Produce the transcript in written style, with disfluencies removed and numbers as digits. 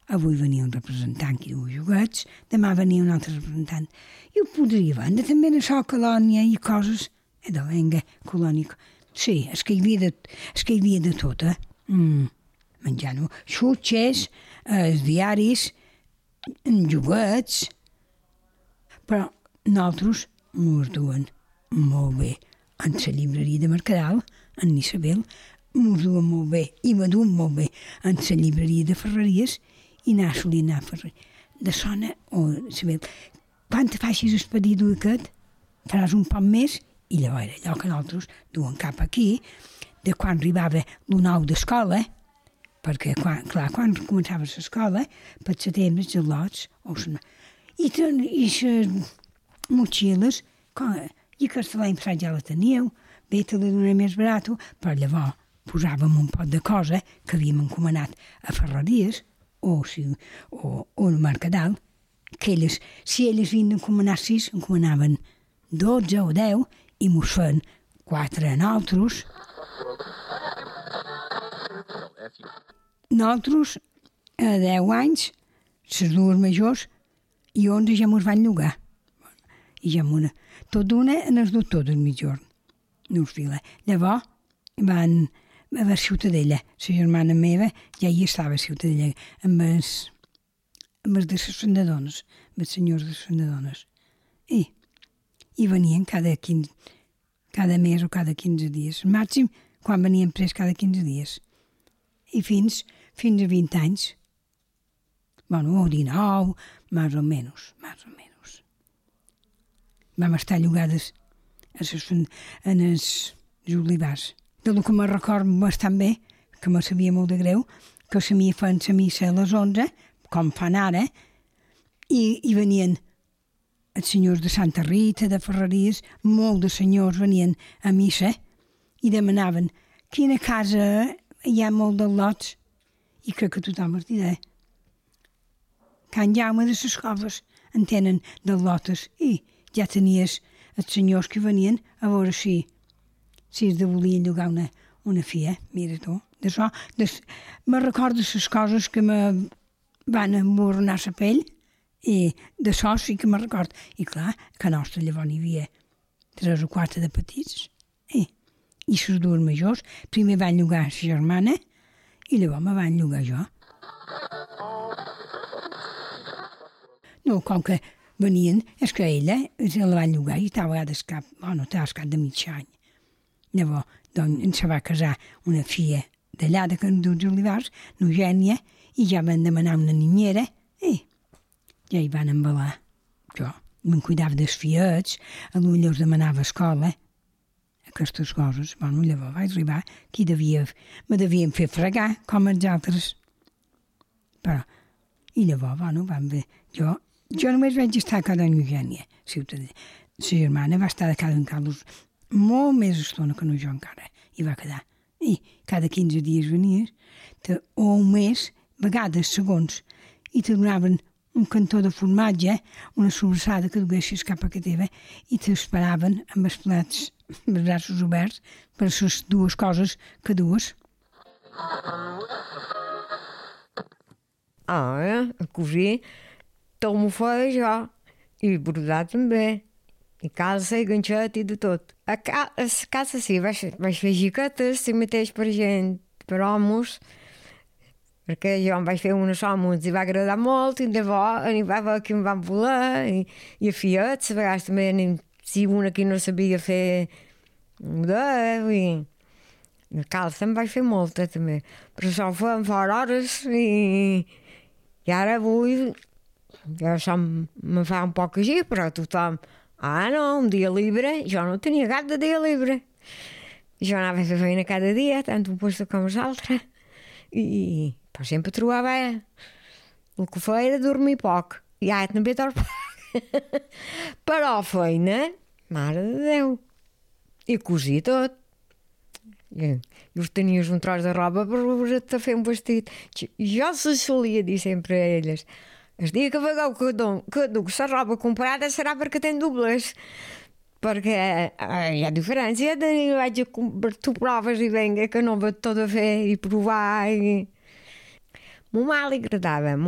avui venia un representant que diu joguets, demà venia un altre representant. I ho podria vendre també en això, colònia i coses. De venga, colònia. Sí, és que hi havia de tot, menjant-ho. Xutxes, diaris, joguets. Però nosaltres mos duen molt bé en la llibreria de Mercadal, en Isabel, mos duen molt bé i me duen molt bé en la llibreria de Ferreries i solint anar a Ferreries. De Sona o Isabel, quan te facis el pedido aquest, faràs un poc més i llavors era allò que nosaltres duen cap aquí, de quan arribava l'1 d'escola, perquè quan començava l'escola, per setembre, els al·lots, i les motxilles, i que l'any passat ja la teníeu, bé te la donaré més barat, però llavors posàvem un pot de cosa que havíem encomanat a Ferreries o a Mercadal, que si elles havien d'encomanar 6, encomanaven 12 o 10 i mos feien 4 a nosaltres. Nosaltres, a 10 anys, les dues majors i 11 ja mos van llogar. I ja tot d'una en el doctor del mitjorn. Llavors van a la Ciutadella. La germana meva ja hi estava a Ciutadella amb els de les Sandadones, amb els senyors de les Sandadones. I venien cada mes o cada 15 dies. Màxim quan venien pres cada 15 dies. I fins a 20 anys. Bueno, o 19, més o menys. Vam estar llogades en els olivars. Del que me record bastant bé, que me sabia molt de greu, que feien la missa a les 11, com fan ara, i venien els senyors de Santa Rita, de Ferreries, molt de senyors venien a missa i demanaven quina casa hi ha molt de lots, i crec que tothom es dirà. Can Jaume de les Coves en tenen de lotes, i ja tenies els senyors que venien a veure si es de volien llogar una filla, mira tu. D'això, me recordo les coses que me van embornar la pell, i d'això sí que me recordo. I clar, que a nostre llavors n'hi havia 3 o 4 de petits, i les dues majors, primer van llogar la germana, i llavors me van llogar jo. No, com que venien, és que ella se la van llogar i estava cap de mig any. Llavors, doncs, se va casar una filla d'allà de Can dels Olivars, Eugènia, i ja van demanar una niñera, i ja hi van embalar. Jo me'n cuidava dels fiets, potser els demanava a escola, aquestes coses. Bueno, llavors vaig arribar, me devien fer fregar, com els altres. Però, i llavors, vam bé. Jo només vaig estar a casa d'Eugènia, Ciutadella. La germana va estar a casa d'en Carlos molt més estona que no jo encara, i va quedar. I cada 15 dies venies, o un mes, vegades segons, i te donaven un cantó de formatge, una sobrassada que duguessis cap a casa teva, i t'esperaven amb els plats, amb els braços oberts, per les dues coses que dues. A cosir, tot m'ho feia jo, i brodar també. I calça i ganxet i de tot. A casa sí, vaig fer jiquetes, si mateix per gent, per homes, perquè jo em vaig fer unes homes i va agradar molt, i llavors arribava que em van voler, i a fiets, a vegades també, si una que no sabia fer model, i calça em vaig fer molta també, però això ho feien fora hores, i ara avui, ja això me fa un poc així, però tothom, no, un dia libre, jo no tenia cap de dia libre. Jo anava a fer feina cada dia, tant un lloc com l'altre, però sempre trobava el que feia era dormir poc, i ara també dorm poc. Però feina, mare de Déu, i cosir tot. I us tenies un tros de roba per fer un vestit. Jo se solia dir sempre a elles, el dia que vegeu que duc la roba comprada serà perquè tenc dobles, perquè hi ha diferència de vaig a convertir proves i venga que no vaig tot a fer i provar. Mo mal li agradava,